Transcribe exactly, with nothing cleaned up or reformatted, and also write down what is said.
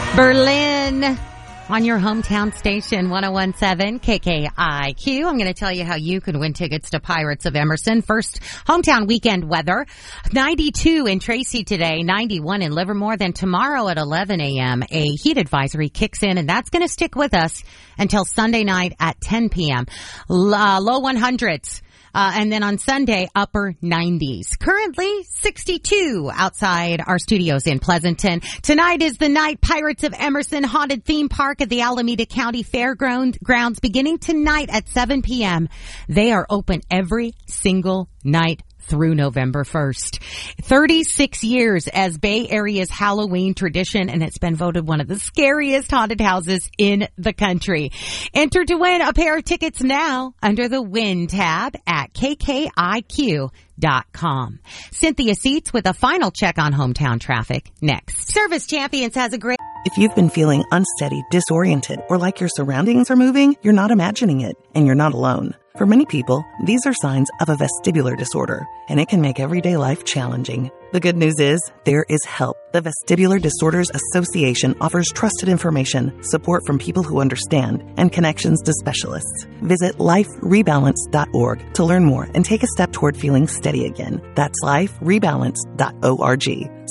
Berlin on your hometown station, one oh one point seven K K I Q. I'm going to tell you how you can win tickets to Pirates of Emerson. First, hometown weekend weather. ninety-two in Tracy today, ninety-one in Livermore. Then tomorrow at eleven a.m., a heat advisory kicks in, and that's going to stick with us until Sunday night at ten p.m. Uh, low one hundreds. Uh, and then on Sunday, upper nineties. Currently sixty-two outside our studios in Pleasanton. Tonight is the night Pirates of Emerson Haunted Theme Park at the Alameda County Fairgrounds beginning tonight at seven p.m. They are open every single night through November first. thirty-six years as Bay Area's Halloween tradition, and it's been voted one of the scariest haunted houses in the country. Enter to win a pair of tickets now under the Win tab at K K I Q dot com. Cynthia Seats with a final check on hometown traffic next. Service Champions has a great... If you've been feeling unsteady, disoriented, or like your surroundings are moving, you're not imagining it, and you're not alone. For many people, these are signs of a vestibular disorder, and it can make everyday life challenging. The good news is, there is help. The Vestibular Disorders Association offers trusted information, support from people who understand, and connections to specialists. Visit life rebalance dot org to learn more and take a step toward feeling steady again. That's life rebalance dot org.